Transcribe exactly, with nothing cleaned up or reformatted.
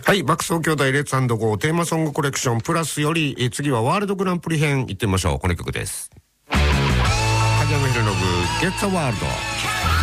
はい、爆走兄弟レッツ&ゴーテーマソングコレクションプラスより、え次はワールドグランプリ編行ってみましょう。この曲です。影山博信、ゲッツアワールド。